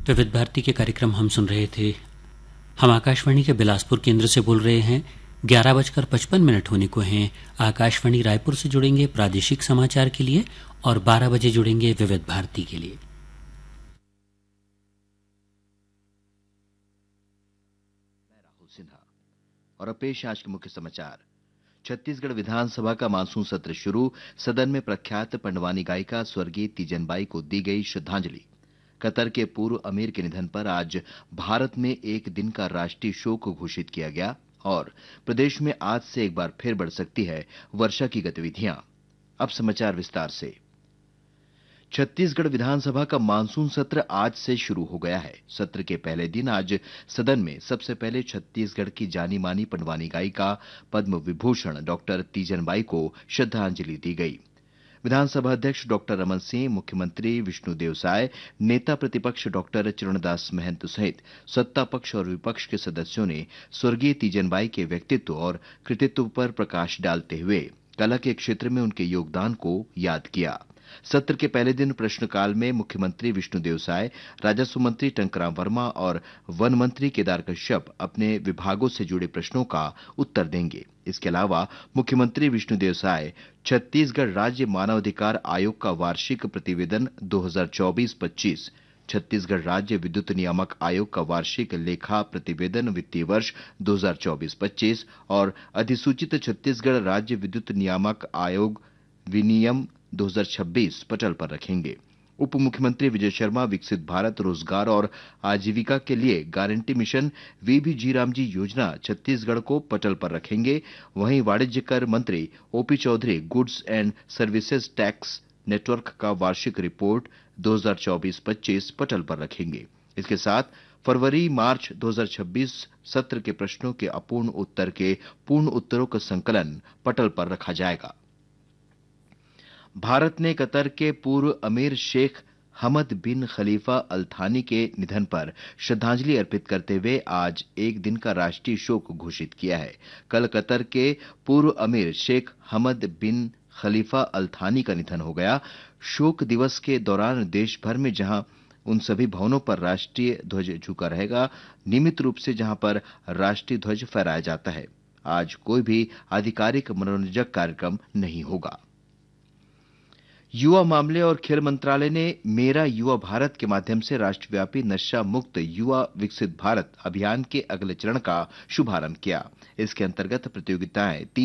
विविध भारती के कार्यक्रम हम सुन रहे थे। हम आकाशवाणी के बिलासपुर केंद्र से बोल रहे हैं। 11:55 होने को हैं। आकाशवाणी रायपुर से जुड़ेंगे प्रादेशिक समाचार के लिए और 12 बजे जुड़ेंगे विविध भारती के लिए। मैं राहुल सिन्हा और अब पेश आज के मुख्य समाचार। छत्तीसगढ़ विधानसभा का मानसून सत्र शुरू। सदन में प्रख्यात पंडवानी गायिका स्वर्गीय तीजनबाई को दी गई श्रद्धांजलि। कतर के पूर्व अमीर के निधन पर आज भारत में एक दिन का राष्ट्रीय शोक घोषित किया गया और प्रदेश में आज से एक बार फिर बढ़ सकती है वर्षा की गतिविधियां। अब समाचार विस्तार से। छत्तीसगढ़ विधानसभा का मानसून सत्र आज से शुरू हो गया है। सत्र के पहले दिन आज सदन में सबसे पहले छत्तीसगढ़ की जानी मानी पंडवानी गायिका पद्म विभूषण डॉक्टर तीजनबाई को श्रद्धांजलि दी गई। विधानसभा अध्यक्ष डॉक्टर रमन सिंह, मुख्यमंत्री विष्णुदेव साय, नेता प्रतिपक्ष डॉक्टर चरणदास महंत सहित सत्ता पक्ष और विपक्ष के सदस्यों ने स्वर्गीय तीजनबाई के व्यक्तित्व और कृतित्व पर प्रकाश डालते हुए कला के क्षेत्र में उनके योगदान को याद किया। सत्र के पहले दिन प्रश्नकाल में मुख्यमंत्री विष्णुदेव साय, राजस्व मंत्री टंकराम वर्मा और वन मंत्री केदार कश्यप अपने विभागों से जुड़े प्रश्नों का उत्तर देंगे। इसके अलावा मुख्यमंत्री विष्णुदेव साय छत्तीसगढ़ राज्य मानवाधिकार आयोग का वार्षिक प्रतिवेदन 2024-25, छत्तीसगढ़ राज्य विद्युत नियामक आयोग का वार्षिक लेखा प्रतिवेदन वित्तीय वर्ष 2024-25 और अधिसूचित छत्तीसगढ़ राज्य विद्युत नियामक आयोग विनियम 2026 पटल पर रखेंगे। उप मुख्यमंत्री विजय शर्मा विकसित भारत रोजगार और आजीविका के लिए गारंटी मिशन वीबी रामजी योजना छत्तीसगढ़ को पटल पर रखेंगे। वहीं वाणिज्य कर मंत्री OP Chaudhary goods and services tax network का वार्षिक रिपोर्ट 2024-25 पटल पर रखेंगे। इसके साथ फरवरी-मार्च 2026 सत्र के प्रश्नों के अपूर्ण उत्तर के पूर्ण उत्तरों का संकलन पटल पर रखा जाएगा। भारत ने कतर के पूर्व अमीर शेख हमद बिन खलीफा अल थानी के निधन पर श्रद्धांजलि अर्पित करते हुए आज एक दिन का राष्ट्रीय शोक घोषित किया है। कल कतर के पूर्व अमीर शेख हमद बिन खलीफा अल थानी का निधन हो गया। शोक दिवस के दौरान देश भर में जहां उन सभी भवनों पर राष्ट्रीय ध्वज झुका रहेगा, नियमित रूप से जहां पर राष्ट्रीय ध्वज फहराया जाता है, आज कोई भी आधिकारिक मनोरंजक कार्यक्रम नहीं होगा। युवा मामले और खेल मंत्रालय ने मेरा युवा भारत के माध्यम से राष्ट्रव्यापी नशा मुक्त युवा विकसित भारत अभियान के अगले चरण का शुभारंभ किया। इसके अंतर्गत प्रतियोगिताएं